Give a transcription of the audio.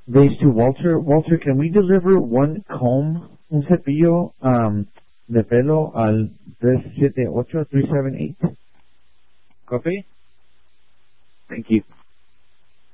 Base to Walter. Walter, can we deliver one comb, un cepillo de pelo al 378-378? Copy? Thank you.